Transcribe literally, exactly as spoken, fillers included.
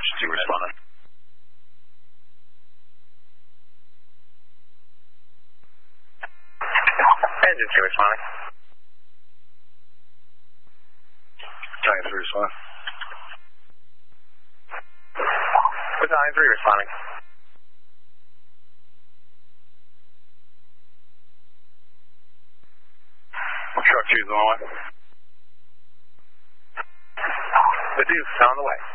Engine two responding. Engine two responding. Battalion three responding. Battalion three responding. Truck two is on the way. The Duke's on the way.